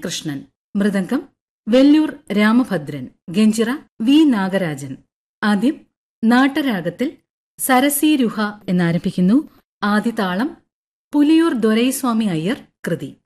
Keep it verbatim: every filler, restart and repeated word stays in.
Krishnan. Mridangam Vellore Ramabhadran. Ganjira V Nagarajan. ആദ്യം നാട്ടരാഗത്തിൽ സരസീരുഹ എന്നാരംഭിക്കുന്നു. ആദിതാളം പുലിയൂർ ദൊരൈസ്വാമി അയ്യർ കൃതി.